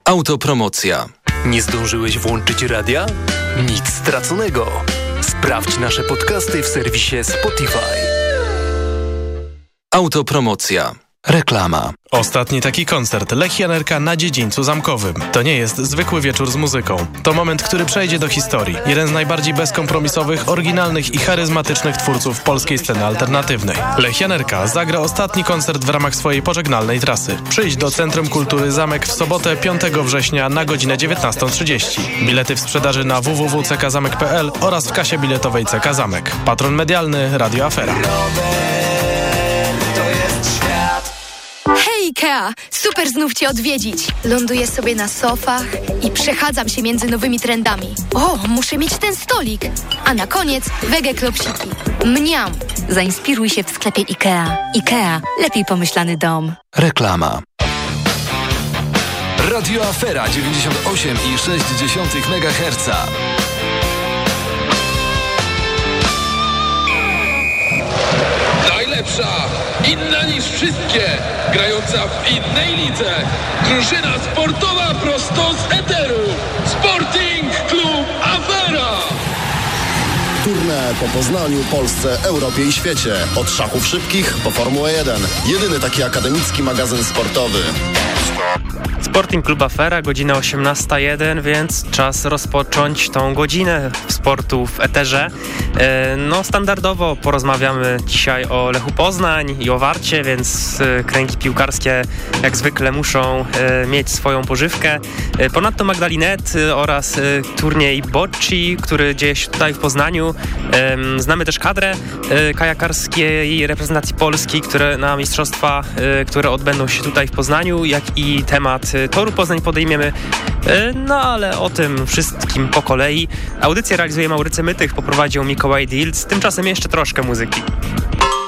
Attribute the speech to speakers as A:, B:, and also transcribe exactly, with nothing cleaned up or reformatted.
A: Autopromocja.
B: Nie zdążyłeś włączyć radia? Nic straconego. Sprawdź nasze podcasty w serwisie Spotify.
A: Autopromocja. Reklama.
C: Ostatni taki koncert Lechia N R K na Dziedzińcu Zamkowym. To nie jest zwykły wieczór z muzyką. To moment, który przejdzie do historii. Jeden z najbardziej bezkompromisowych, oryginalnych i charyzmatycznych twórców polskiej sceny alternatywnej. Lechia N R K zagra ostatni koncert w ramach swojej pożegnalnej trasy. Przyjdź do Centrum Kultury Zamek w sobotę piątego września na godzinę dziewiętnastą trzydzieści. Bilety w sprzedaży na w w w kropka c k zamek kropka p l oraz w kasie biletowej C K Zamek. Patron medialny Radio Afera.
D: Hej Ikea! Super znów Cię odwiedzić. Ląduję sobie na sofach i przechadzam się między nowymi trendami. O, muszę mieć ten stolik. A na koniec wege klopsiki. Mniam!
E: Zainspiruj się w sklepie Ikea. Ikea. Lepiej pomyślany dom.
A: Reklama. Radio Afera dziewięćdziesiąt osiem i sześć megaherca.
F: Najlepsza, inna niż wszystkie, grająca w innej lidze. Drużyna sportowa prosto z eteru. Sporting Klub Afera.
G: Turne po Poznaniu, Polsce, Europie i świecie. Od szachów szybkich po Formułę jeden. Jedyny taki akademicki magazyn sportowy.
H: Sporting Klub Afera, godzina osiemnasta jeden, więc czas rozpocząć tą godzinę sportu w eterze. No standardowo porozmawiamy dzisiaj o Lechu Poznań i o Warcie, więc kręgi piłkarskie jak zwykle muszą mieć swoją pożywkę. Ponadto Magdalinet oraz turniej bocci, który dzieje się tutaj w Poznaniu. Znamy też kadrę kajakarskiej reprezentacji Polski, które na mistrzostwa, które odbędą się tutaj w Poznaniu, jak i temat Toru Poznań podejmiemy, no ale o tym wszystkim po kolei. Audycję realizuje Maurycy Mytych, poprowadził Mikołaj Dilc, tymczasem jeszcze troszkę muzyki.